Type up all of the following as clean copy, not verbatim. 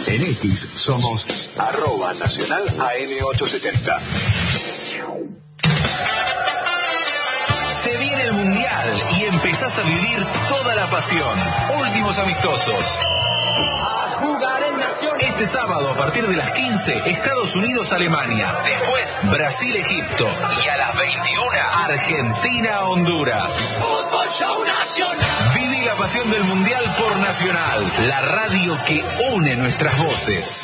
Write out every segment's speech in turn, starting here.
En X somos @Nacional AM870. Se viene el Mundial y empezás a vivir toda la pasión. Últimos amistosos. Este sábado a partir de las 15, Estados Unidos-Alemania. Después, Brasil-Egipto. Y a las 21, Argentina-Honduras. Fútbol Show Nacional. Viví la pasión del Mundial por Nacional. La radio que une nuestras voces.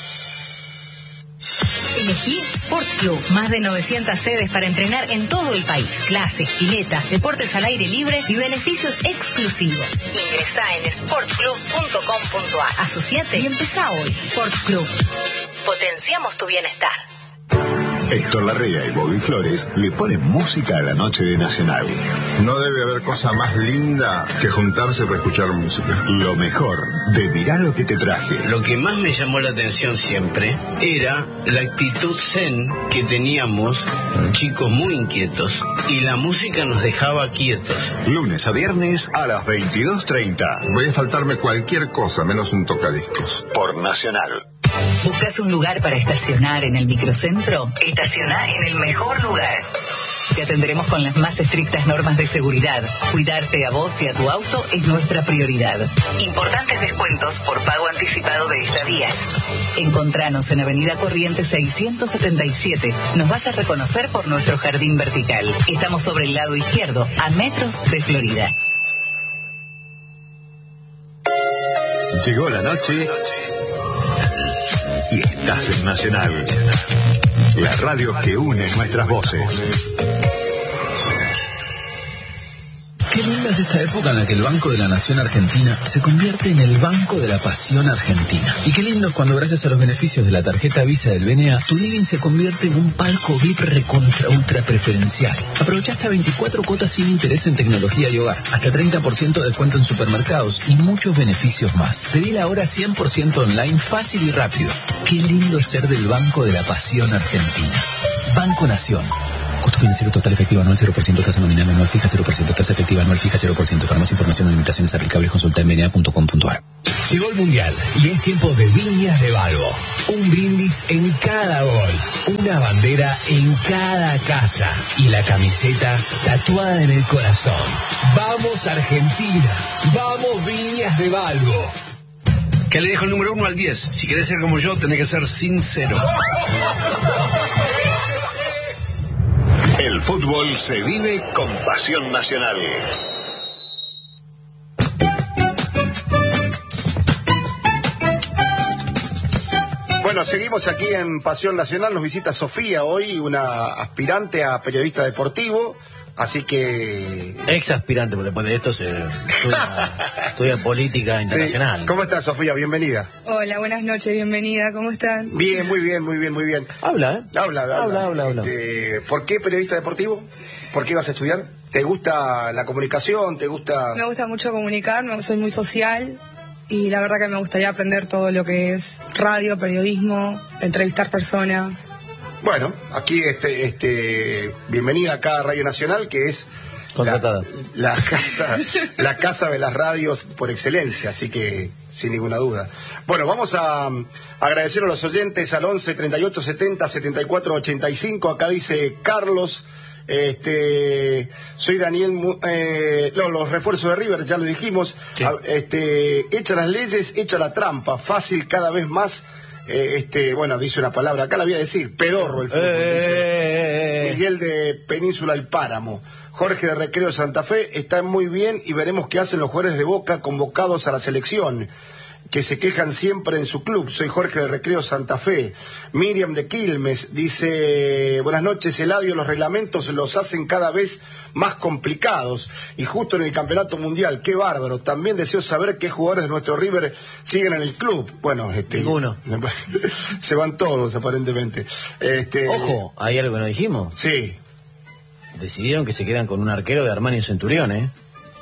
Elegí Sport Club, más de 900 sedes para entrenar en todo el país. Clases, piletas, deportes al aire libre y beneficios exclusivos. Ingresá en sportclub.com.ar. Asociate y empezá hoy. Sport Club. Potenciamos tu bienestar. Héctor Larrea y Bobby Flores le ponen música a la noche de Nacional. No debe haber cosa más linda que juntarse para escuchar música. Lo mejor de Mirá lo que te traje. Lo que más me llamó la atención siempre era la actitud zen que teníamos, chicos muy inquietos, y la música nos dejaba quietos. Lunes a viernes a las 22:30. Voy a faltarme cualquier cosa menos un tocadiscos. Por Nacional. ¿Buscas un lugar para estacionar en el microcentro? Estaciona en el mejor lugar. Te atenderemos con las más estrictas normas de seguridad. Cuidarte a vos y a tu auto es nuestra prioridad. Importantes descuentos por pago anticipado de estadías. Encontranos en Avenida Corrientes 677. Nos vas a reconocer por nuestro jardín vertical. Estamos sobre el lado izquierdo, a metros de Florida. Llegó la noche y estás en Nacional, la radio que une nuestras voces. Qué linda es esta época en la que el Banco de la Nación Argentina se convierte en el Banco de la Pasión Argentina. Y qué lindo es cuando, gracias a los beneficios de la tarjeta Visa del BNA, tu living se convierte en un palco VIP recontra ultra preferencial. Aprovecha hasta 24 cuotas sin interés en tecnología y hogar, hasta 30% de descuento en supermercados y muchos beneficios más. Pedila ahora 100% online, fácil y rápido. Qué lindo es ser del Banco de la Pasión Argentina. Banco Nación. Costo financiero total efectivo anual 0%, tasa nominal anual fija 0%, tasa efectiva anual fija 0%. Para más información o limitaciones aplicables consulta en bna.com.ar. Llegó el Mundial y es tiempo de Viñas de Balbo. Un brindis en cada gol, una bandera en cada casa y la camiseta tatuada en el corazón. ¡Vamos Argentina! ¡Vamos Viñas de Balbo! Que le dejo el número 1 al 10. Si querés ser como yo, tenés que ser sincero. El fútbol se vive con pasión nacional. Bueno, seguimos aquí en Pasión Nacional. Nos visita Sofía hoy, una aspirante a periodista deportivo. Así que... Ex aspirante, porque después de esto se estudia política internacional. Sí. ¿Cómo estás, Sofía? Bienvenida. Hola, buenas noches, bienvenida. ¿Cómo están? Bien, muy bien, muy bien, muy bien. Habla, ¿eh? Habla. ¿Por qué periodista deportivo? ¿Por qué vas a estudiar? ¿Te gusta la comunicación? ¿Te gusta...? Me gusta mucho comunicar, soy muy social y la verdad que me gustaría aprender todo lo que es radio, periodismo, entrevistar personas. Bueno, aquí bienvenida acá a Radio Nacional, que es contratada. La casa de las radios por excelencia, así que sin ninguna duda. Bueno, vamos a agradecer a los oyentes al 11 38 70 74 85. Acá dice Carlos, soy Daniel, los refuerzos de River, ya lo dijimos. Sí. Echa las leyes, echa la trampa, fácil cada vez más. Bueno, dice una palabra, acá la voy a decir, pedorro el fútbol, dice Miguel de Península El Páramo. Jorge de Recreo Santa Fe, está muy bien y veremos qué hacen los jugadores de Boca convocados a la selección, que se quejan siempre en su club. Soy Jorge de Recreo Santa Fe. Miriam de Quilmes dice, buenas noches, Eladio, los reglamentos los hacen cada vez más complicados y justo en el campeonato mundial, qué bárbaro. También deseo saber qué jugadores de nuestro River siguen en el club. Bueno, ninguno. Se van todos aparentemente. Ojo, hay algo que no dijimos. Sí. Decidieron que se quedan con un arquero de Armani Centurión, ¿eh?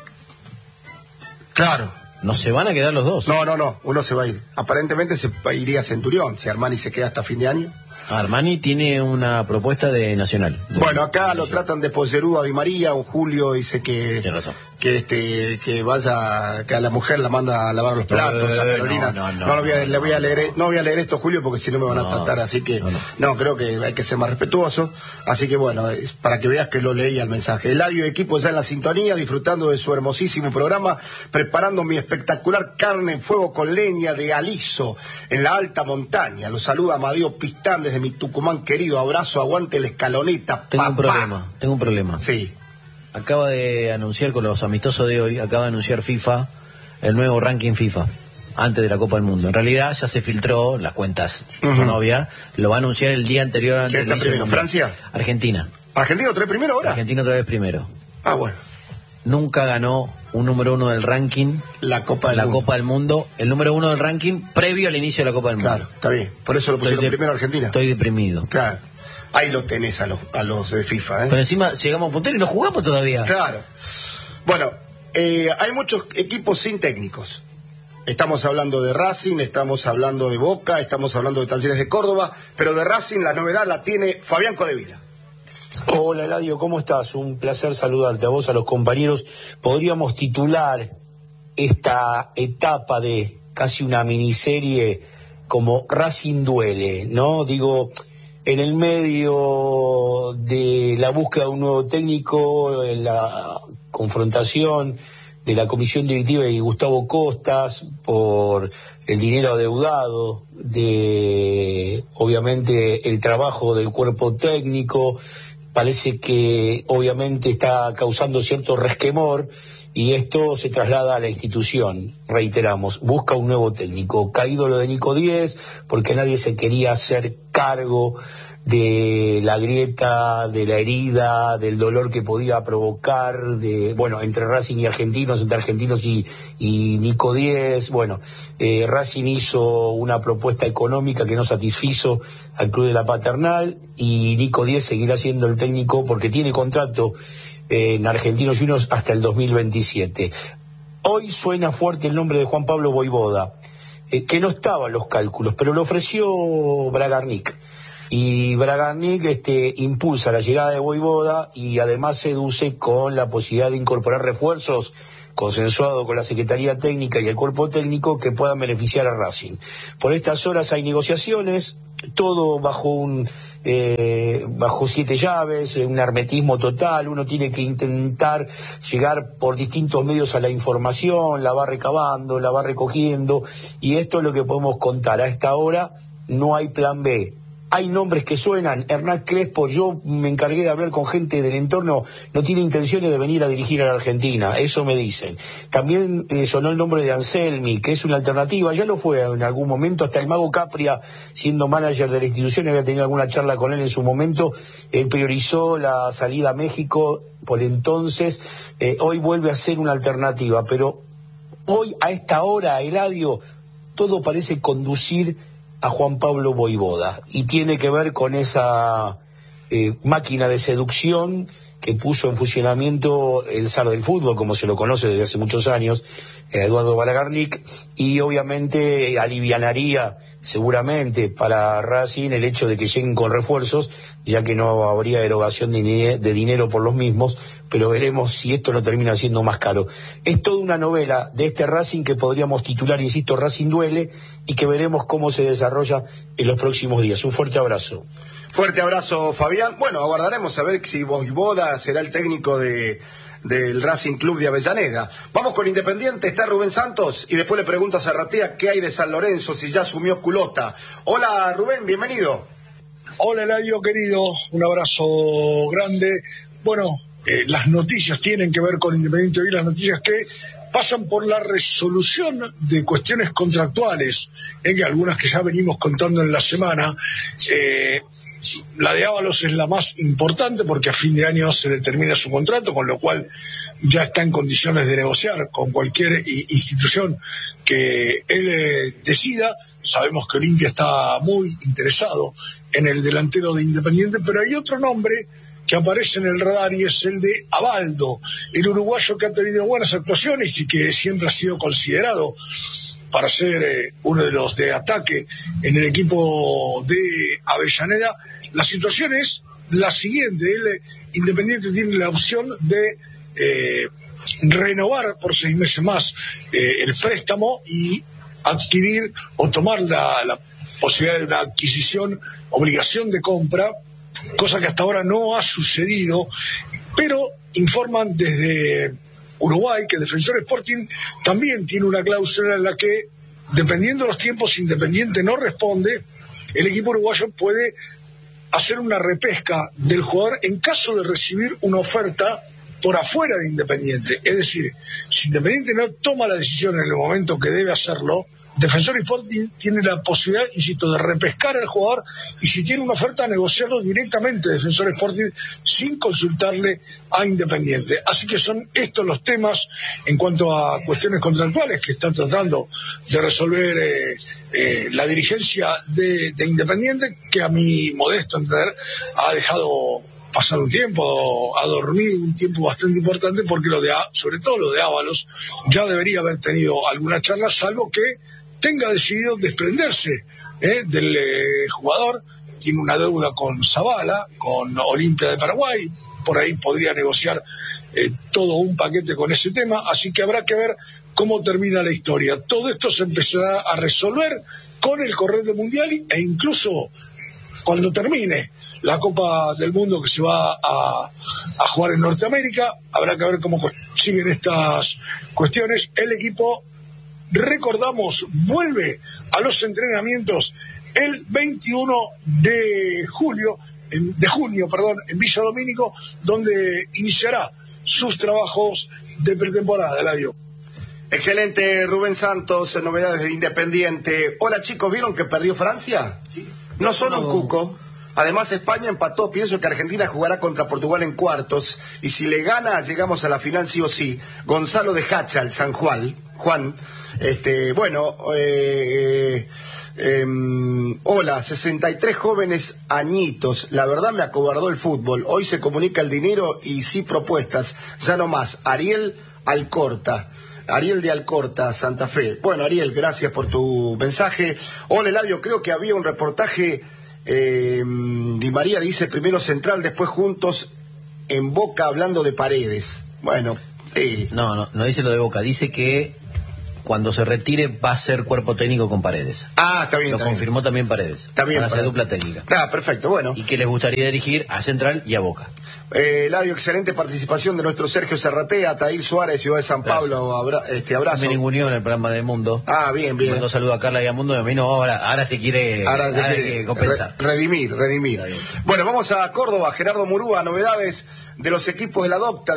Claro. ¿No se van a quedar los dos? No, uno se va a ir. Aparentemente se iría a Centurión, si Armani se queda hasta fin de año. Armani tiene una propuesta de Nacional. Bueno, acá lo tratan de pollerudo a Di María. Un Julio dice que... Tiene razón. Que vaya, que a la mujer la manda a lavar los platos, a Carolina. No voy a leer esto, Julio, porque si no me van a tratar, así que no, creo que hay que ser más respetuoso. Así que bueno, es para que veas que lo leí al mensaje. Eladio y equipo ya en la sintonía, disfrutando de su hermosísimo programa, preparando mi espectacular carne en fuego con leña de aliso en la alta montaña. Los saluda Amadeo Pistán desde mi Tucumán querido. Abrazo, aguante la escaloneta. Tengo un problema. Sí. Acaba de anunciar con los amistosos de hoy, acaba de anunciar FIFA el nuevo ranking FIFA antes de la Copa del Mundo. En realidad ya se filtró, las cuentas son obvias, lo va a anunciar el día anterior. ¿Quién está primero? ¿Francia? Argentina. ¿Argentina otra vez primero ahora? Argentina otra vez primero. Ah, bueno. Nunca ganó un número 1 del ranking la Copa del Mundo, el número 1 del ranking previo al inicio de la Copa del Mundo. Claro, está bien. Por eso lo pusieron primero a Argentina. Estoy deprimido. Claro. Ahí lo tenés a los de FIFA, ¿eh? Pero encima llegamos a puntero y no jugamos todavía. Claro. Bueno, hay muchos equipos sin técnicos. Estamos hablando de Racing, estamos hablando de Boca, estamos hablando de Talleres de Córdoba, pero de Racing la novedad la tiene Fabián Codevila. Hola Eladio, ¿cómo estás? Un placer saludarte a vos, a los compañeros. Podríamos titular esta etapa de casi una miniserie como Racing duele, ¿no? Digo, en el medio de la búsqueda de un nuevo técnico, en la confrontación de la comisión directiva de Gustavo Costas por el dinero adeudado, de obviamente el trabajo del cuerpo técnico, parece que obviamente está causando cierto resquemor y esto se traslada a la institución. Reiteramos, busca un nuevo técnico, caído lo de Nico Díez, porque nadie se quería hacer cargo de la grieta, de la herida, del dolor que podía provocar, entre Racing y Argentinos, entre Argentinos y Nico Díez. Racing hizo una propuesta económica que no satisfizo al Club de la Paternal y Nico Díez seguirá siendo el técnico porque tiene contrato en Argentinos Juniors hasta el 2027. Hoy suena fuerte el nombre de Juan Pablo Voivoda, que no estaba en los cálculos, pero lo ofreció Bragarnik. Y Bragarnik impulsa la llegada de Voivoda y además seduce con la posibilidad de incorporar refuerzos consensuado con la Secretaría Técnica y el cuerpo técnico que puedan beneficiar a Racing. Por estas horas hay negociaciones, todo bajo 7 llaves, un hermetismo total. Uno tiene que intentar llegar por distintos medios a la información, la va recabando, la va recogiendo, y esto es lo que podemos contar. A esta hora no hay plan B. Hay nombres que suenan. Hernán Crespo, yo me encargué de hablar con gente del entorno, no tiene intenciones de venir a dirigir a la Argentina, eso me dicen. También sonó el nombre de Anselmi, que es una alternativa, ya lo fue en algún momento, hasta el Mago Capria, siendo manager de la institución, había tenido alguna charla con él en su momento, él priorizó la salida a México por entonces, hoy vuelve a ser una alternativa, pero hoy a esta hora, Eladio, todo parece conducir a Juan Pablo Voivoda, y tiene que ver con esa máquina de seducción que puso en funcionamiento el zar del fútbol, como se lo conoce desde hace muchos años, Eduardo Bragarnik, y obviamente alivianaría seguramente para Racing el hecho de que lleguen con refuerzos, ya que no habría erogación de dinero por los mismos, pero veremos si esto no termina siendo más caro. Es toda una novela de este Racing que podríamos titular, insisto, Racing duele, y que veremos cómo se desarrolla en los próximos días. Un fuerte abrazo. Fuerte abrazo, Fabián. Bueno, aguardaremos a ver si Voivoda será el técnico del Racing Club de Avellaneda. Vamos con Independiente, está Rubén Santos, y después le pregunta a Zarratea qué hay de San Lorenzo, si ya asumió Culota. Hola, Rubén, bienvenido. Hola, Eladio, querido, un abrazo grande. Bueno, las noticias tienen que ver con Independiente hoy, las noticias que pasan por la resolución de cuestiones contractuales, que algunas que ya venimos contando en la semana. La de Ábalos es la más importante porque a fin de año se le termina su contrato, con lo cual ya está en condiciones de negociar con cualquier institución que él decida. Sabemos que Olimpia está muy interesado en el delantero de Independiente, pero hay otro nombre que aparece en el radar y es el de Abaldo, el uruguayo que ha tenido buenas actuaciones y que siempre ha sido considerado para ser uno de los de ataque en el equipo de Avellaneda. La situación es la siguiente: Independiente tiene la opción de renovar por 6 meses más el préstamo y adquirir o tomar la posibilidad de una adquisición, obligación de compra, cosa que hasta ahora no ha sucedido, pero informan desde Uruguay que Defensor Sporting también tiene una cláusula en la que, dependiendo de los tiempos, Independiente no responde, el equipo uruguayo puede hacer una repesca del jugador en caso de recibir una oferta por afuera de Independiente. Es decir, si Independiente no toma la decisión en el momento que debe hacerlo, Defensor Sporting tiene la posibilidad, insisto, de repescar al jugador, y si tiene una oferta, negociarlo directamente Defensor Sporting sin consultarle a Independiente. Así que son estos los temas en cuanto a cuestiones contractuales que están tratando de resolver la dirigencia de Independiente, que a mi modesto entender ha dejado pasar un tiempo, ha dormido un tiempo bastante importante, porque sobre todo lo de Ábalos ya debería haber tenido alguna charla, salvo que tenga decidido desprenderse del jugador. Tiene una deuda con Zavala, con Olimpia de Paraguay, por ahí podría negociar todo un paquete con ese tema, así que habrá que ver cómo termina la historia. Todo esto se empezará a resolver con el correr del Mundial, e incluso cuando termine la Copa del Mundo, que se va a jugar en Norteamérica, habrá que ver cómo siguen estas cuestiones. El equipo, recordamos, vuelve a los entrenamientos el 21 de junio en Villa Domínico, donde iniciará sus trabajos de pretemporada. Eladio. Excelente, Rubén Santos, novedades de Independiente. Hola chicos, ¿vieron que perdió Francia? Sí. No solo un cuco, además España empató. Pienso que Argentina jugará contra Portugal en cuartos, y si le gana llegamos a la final sí o sí. Gonzalo de Hacha, el San Juan. Hola, 63 jóvenes añitos. La verdad me acobardó el fútbol. Hoy se comunica el dinero y sí propuestas. Ya no más. Ariel de Alcorta, Santa Fe. Bueno, Ariel, gracias por tu mensaje. Hola, Eladio, creo que había un reportaje. Di María dice primero Central, después Juntos en Boca, hablando de Paredes. Bueno, sí. No dice lo de Boca, dice que cuando se retire va a ser cuerpo técnico con Paredes. Ah, está bien. Lo confirmó también Paredes. Está bien. Para hacer dupla técnica. Ah, perfecto, bueno. Y que les gustaría dirigir a Central y a Boca. Eladio, excelente participación de nuestro Sergio Serratea, Tair Suárez, Ciudad de San Pablo, abrazo. Me ninguneó en el programa de Mundo. Ah, bien. Mando saludo a Carla y a Mundo, y a mí no, ahora se quiere, compensar. Redimir. Bueno, vamos a Córdoba. Gerardo Murúa, novedades de los equipos de la Docta,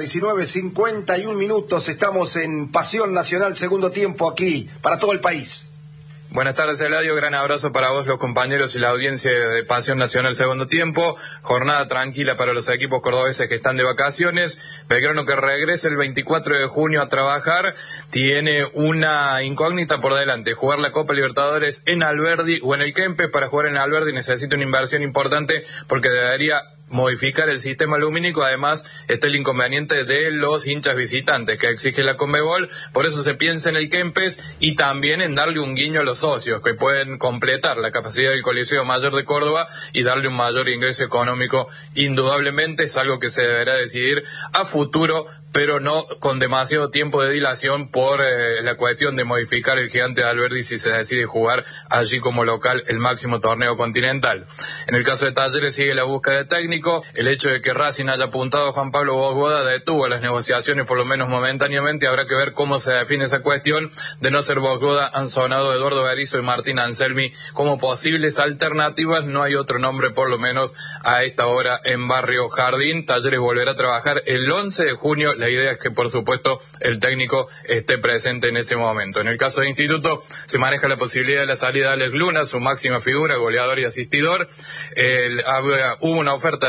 19:51 minutos, estamos en Pasión Nacional, segundo tiempo aquí, para todo el país. Buenas tardes, Eladio, gran abrazo para vos, los compañeros y la audiencia de Pasión Nacional segundo tiempo. Jornada tranquila para los equipos cordobeses que están de vacaciones. Belgrano, que regresa el 24 de junio a trabajar, tiene una incógnita por delante: jugar la Copa Libertadores en Alberdi o en el Kempes. Para jugar en Alberdi necesita una inversión importante, porque debería modificar el sistema lumínico. Además está el inconveniente de los hinchas visitantes que exige la Conmebol. Por eso se piensa en el Kempes, y también en darle un guiño a los socios que pueden completar la capacidad del Coliseo Mayor de Córdoba y darle un mayor ingreso económico. Indudablemente es algo que se deberá decidir a futuro, pero no con demasiado tiempo de dilación, por la cuestión de modificar el Gigante de Alberdi si se decide jugar allí como local el máximo torneo continental. En el caso de Talleres sigue la búsqueda de técnico. El hecho de que Racing haya apuntado a Juan Pablo Bosboda detuvo las negociaciones, por lo menos momentáneamente. Habrá que ver cómo se define esa cuestión. De no ser Bosboda, han sonado Eduardo Berizzo y Martín Anselmi como posibles alternativas. No hay otro nombre, por lo menos a esta hora, en Barrio Jardín. Talleres volverá a trabajar el 11 de junio. La idea es que, por supuesto, el técnico esté presente en ese momento. En el caso de Instituto, se maneja la posibilidad de la salida de Alex Luna, su máxima figura, goleador y asistidor. Hubo una oferta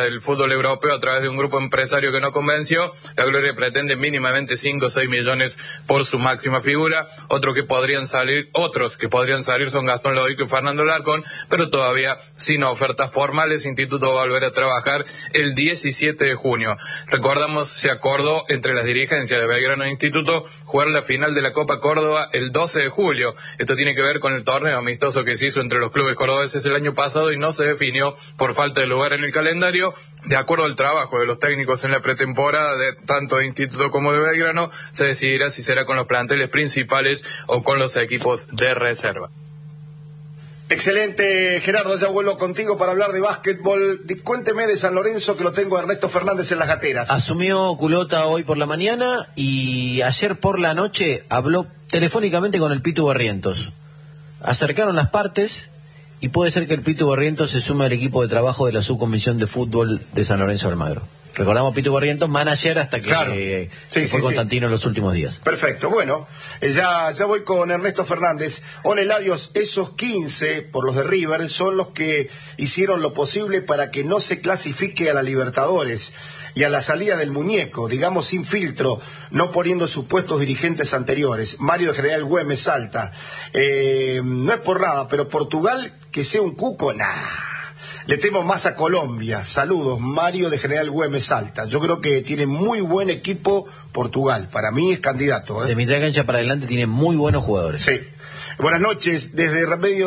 vista del fútbol europeo a través de un grupo empresario que no convenció. La Gloria pretende mínimamente 5 o 6 millones por su máxima figura. Otros que podrían salir son Gastón Lodico y Fernando Larcón, pero todavía sin ofertas formales. Instituto va a volver a trabajar el 17 de junio. Recordamos, se acordó entre las dirigencias de Belgrano e Instituto jugar la final de la Copa Córdoba el 12 de julio. Esto tiene que ver con el torneo amistoso que se hizo entre los clubes cordobeses el año pasado y no se definió por falta de lugar en el calendario. De acuerdo al trabajo de los técnicos en la pretemporada de tanto de Instituto como de Belgrano, se decidirá si será con los planteles principales o con los equipos de reserva. Excelente, Gerardo, ya vuelvo contigo para hablar de básquetbol. Cuénteme de San Lorenzo, que lo tengo a Ernesto Fernández en las gateras. Asumió Culota hoy por la mañana y ayer por la noche habló telefónicamente con el Pitu Barrientos. Acercaron las partes y puede ser que el Pitu Barrientos se sume al equipo de trabajo de la subcomisión de fútbol de San Lorenzo de Almagro. Recordamos Pitu Barrientos, manager hasta que, claro. Fue Constantino en los últimos días. Perfecto, bueno, ya voy con Ernesto Fernández. Hola, Eladios, esos 15 por los de River son los que hicieron lo posible para que no se clasifique a la Libertadores y a la salida del muñeco, digamos sin filtro, no poniendo supuestos dirigentes anteriores. Mario de General Güemes, Salta. No es por nada, pero Portugal, que sea un cuco, nah. Le temo más a Colombia. Saludos, Mario de General Güemes, Salta. Yo creo que tiene muy buen equipo Portugal. Para mí es candidato. De mitad de cancha para adelante tiene muy buenos jugadores. Sí. Buenas noches, desde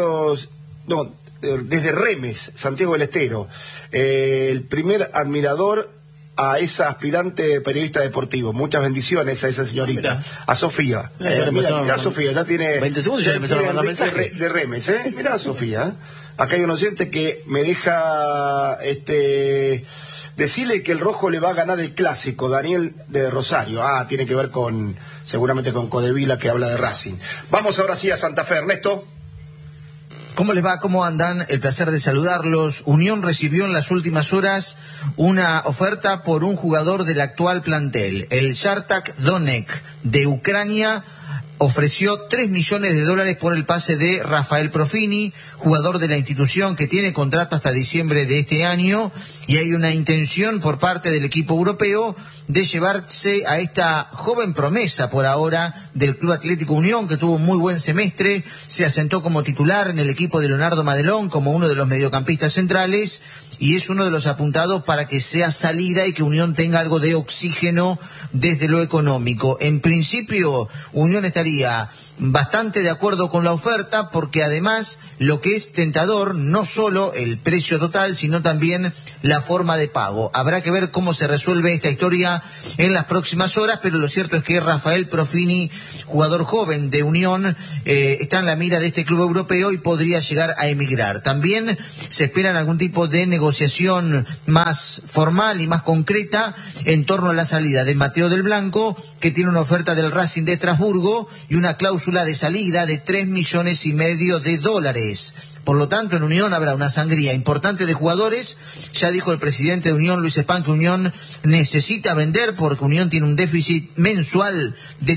Remes, Santiago del Estero. El primer admirador a esa aspirante periodista deportivo. Muchas bendiciones a esa señorita. Mirá. A Sofía. Mirá, Sofía, ya tiene 20 segundos y ya empezó a mandar mensajes. De Remes, Mirá, Sofía. Acá hay un oyente que me deja decirle que el rojo le va a ganar el clásico, Daniel de Rosario. Tiene que ver seguramente con Codevila, que habla de Racing. Vamos ahora sí a Santa Fe, Ernesto. ¿Cómo les va? ¿Cómo andan? El placer de saludarlos. Unión recibió en las últimas horas una oferta por un jugador del actual plantel. El Shartak Donetsk de Ucrania ofreció $3 millones por el pase de Rafael Profini, jugador de la institución que tiene contrato hasta diciembre de este año, y hay una intención por parte del equipo europeo de llevarse a esta joven promesa por ahora del Club Atlético Unión, que tuvo un muy buen semestre, se asentó como titular en el equipo de Leonardo Madelón como uno de los mediocampistas centrales, y es uno de los apuntados para que sea salida y que Unión tenga algo de oxígeno desde lo económico. En principio, Unión estaría bastante de acuerdo con la oferta, porque además lo que es tentador no solo el precio total, sino también la forma de pago. Habrá que ver cómo se resuelve esta historia en las próximas horas, pero lo cierto es que Rafael Profini, jugador joven de Unión, está en la mira de este club europeo y podría llegar a emigrar. También se esperan algún tipo de negociación más formal y más concreta en torno a la salida de Mateo del Blanco, que tiene una oferta del Racing de Estrasburgo y una cláusula de salida de $3,5 millones. Por lo tanto, en Unión habrá una sangría importante de jugadores. Ya dijo el presidente de Unión, Luis Espán, que Unión necesita vender porque Unión tiene un déficit mensual de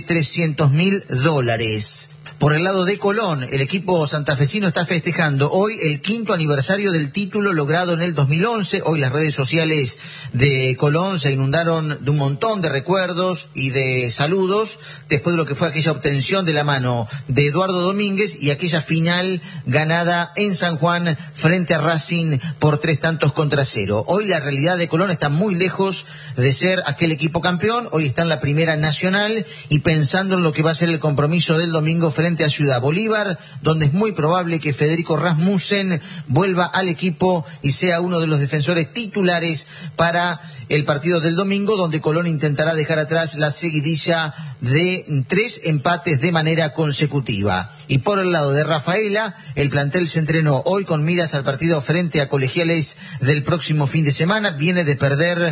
$300.000. Por el lado de Colón, el equipo santafesino está festejando hoy el 5º aniversario del título logrado en el 2011. Hoy las redes sociales de Colón se inundaron de un montón de recuerdos y de saludos después de lo que fue aquella obtención de la mano de Eduardo Domínguez y aquella final ganada en San Juan frente a Racing por 3-0. Hoy la realidad de Colón está muy lejos de ser aquel equipo campeón. Hoy está en la Primera Nacional y pensando en lo que va a ser el compromiso del domingo frente a Ciudad Bolívar, donde es muy probable que Federico Rasmussen vuelva al equipo y sea uno de los defensores titulares para el partido del domingo, donde Colón intentará dejar atrás la seguidilla de 3 empates de manera consecutiva. Y por el lado de Rafaela, el plantel se entrenó hoy con miras al partido frente a Colegiales del próximo fin de semana. Viene de perder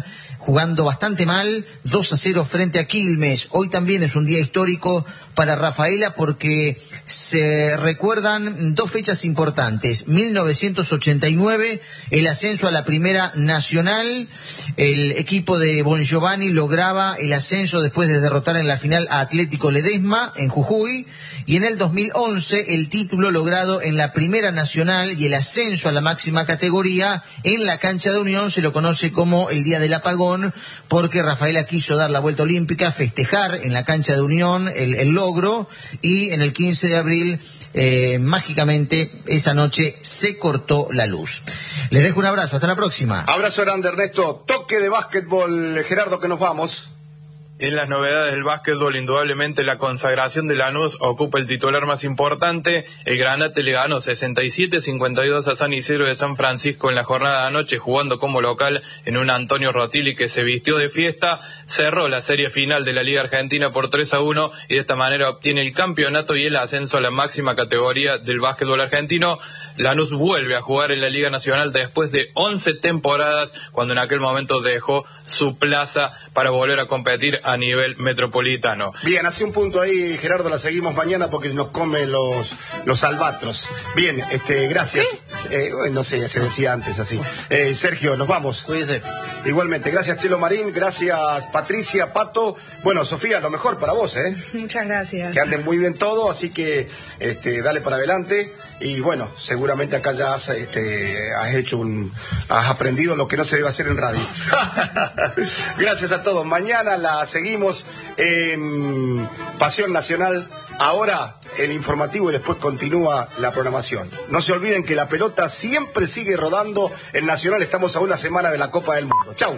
jugando bastante mal, 2-0 frente a Quilmes. Hoy también es un día histórico para Rafaela porque se recuerdan dos fechas importantes. 1989, el ascenso a la Primera Nacional. El equipo de Bongiovanni lograba el ascenso después de derrotar en la final a Atlético Ledesma en Jujuy. Y en el 2011, el título logrado en la Primera Nacional y el ascenso a la máxima categoría en la cancha de Unión se lo conoce como el Día del Apagón, porque Rafaela quiso dar la vuelta olímpica, festejar en la cancha de Unión el logro, y en el 15 de abril, mágicamente, esa noche se cortó la luz. Les dejo un abrazo, hasta la próxima. Abrazo grande, Ernesto. Toque de básquetbol, Gerardo, que nos vamos. En las novedades del básquetbol, indudablemente la consagración de Lanús ocupa el titular más importante. El Granate le ganó 67-52 a San Isidro de San Francisco en la jornada de anoche, jugando como local en un Antonio Rotili que se vistió de fiesta. Cerró la serie final de la Liga Argentina por 3-1 y de esta manera obtiene el campeonato y el ascenso a la máxima categoría del básquetbol argentino. Lanús vuelve a jugar en la Liga Nacional después de 11 temporadas, cuando en aquel momento dejó su plaza para volver a competir a nivel metropolitano. Bien, hace un punto ahí, Gerardo, la seguimos mañana porque nos comen los albatros. Bien, gracias. No sé, se decía antes así. Sergio, nos vamos. Cuídese. Igualmente, gracias Chelo Marín, gracias Patricia, Pato. Bueno, Sofía, lo mejor para vos, Muchas gracias. Que anden muy bien todo, así que dale para adelante. Y bueno, seguramente acá ya has aprendido lo que no se debe hacer en radio. Gracias a todos. Mañana la seguimos en Pasión Nacional. Ahora el informativo y después continúa la programación. No se olviden que la pelota siempre sigue rodando. En Nacional estamos a una semana de la Copa del Mundo. Chau.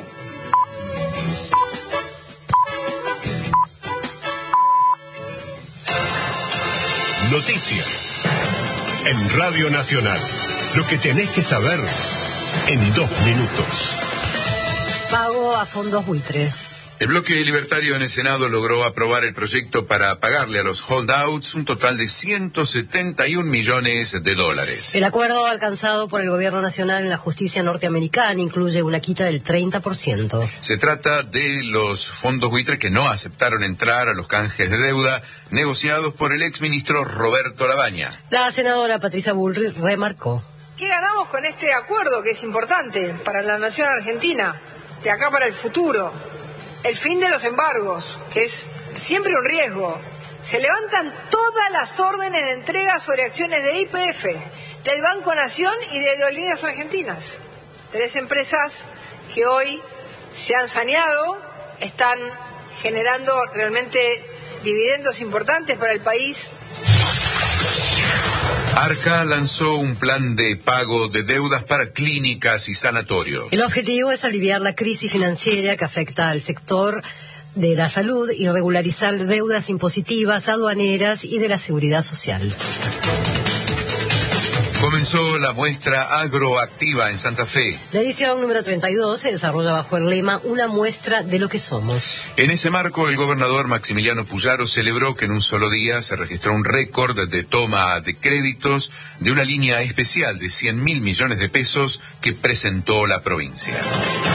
Noticias en Radio Nacional. Lo que tenés que saber en 2 minutos. Pago a fondos buitre. El bloque libertario en el Senado logró aprobar el proyecto para pagarle a los holdouts un total de $171 millones. El acuerdo alcanzado por el gobierno nacional en la justicia norteamericana incluye una quita del 30%. Se trata de los fondos buitres que no aceptaron entrar a los canjes de deuda negociados por el exministro Roberto Labaña. La senadora Patricia Bullrich remarcó: ¿qué ganamos con este acuerdo que es importante para la nación argentina, de acá para el futuro? El fin de los embargos, que es siempre un riesgo. Se levantan todas las órdenes de entrega sobre acciones de YPF, del Banco Nación y de Aerolíneas Argentinas. 3 empresas que hoy se han saneado, están generando realmente dividendos importantes para el país. Arca lanzó un plan de pago de deudas para clínicas y sanatorios. El objetivo es aliviar la crisis financiera que afecta al sector de la salud y regularizar deudas impositivas, aduaneras y de la seguridad social. Comenzó la muestra agroactiva en Santa Fe. La edición número 32 se desarrolla bajo el lema Una muestra de lo que somos. En ese marco, el gobernador Maximiliano Puyaro celebró que en un solo día se registró un récord de toma de créditos de una línea especial de 100.000 millones de pesos que presentó la provincia.